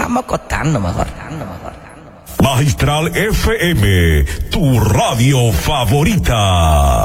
vamos acostando mejor. Magistral FM, tu radio favorita.